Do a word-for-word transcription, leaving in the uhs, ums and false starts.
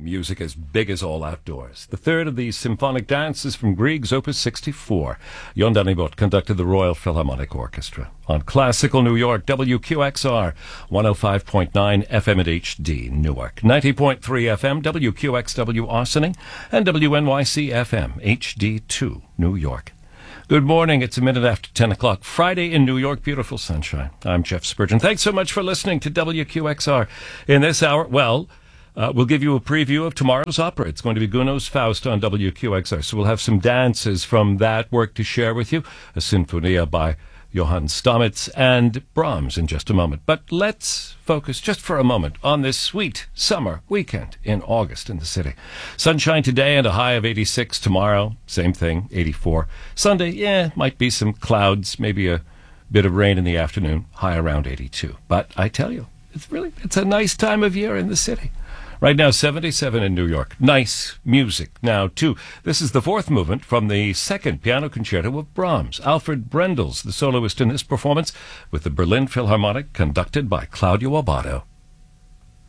music as big as all outdoors. The third of these symphonic dances from Grieg's Opus sixty-four. Jon Dannybot conducted the Royal Philharmonic Orchestra on Classical New York, W Q X R, one oh five point nine F M at H D, Newark, ninety point three F M, W Q X W, Ossining, and W N Y C F M, H D two, New York. Good morning. It's a minute after ten o'clock. Friday in New York. Beautiful sunshine. I'm Jeff Spurgeon. Thanks so much for listening to W Q X R. In this hour, well, uh, we'll give you a preview of tomorrow's opera. It's going to be Gounod's Faust on W Q X R. So we'll have some dances from that work to share with you. A Sinfonia by Johann Stamitz and Brahms in just a moment. But let's focus just for a moment on this sweet summer weekend in August in the city. Sunshine today and a high of eighty-six. Tomorrow, same thing, eighty-four. Sunday, yeah, might be some clouds, maybe a bit of rain in the afternoon, high around eighty-two. But I tell you, it's really, it's a nice time of year in the city. Right now, seventy-seven in New York. Nice music now, too. This is the fourth movement from the second piano concerto of Brahms. Alfred Brendel's the soloist in this performance with the Berlin Philharmonic, conducted by Claudio Abbado.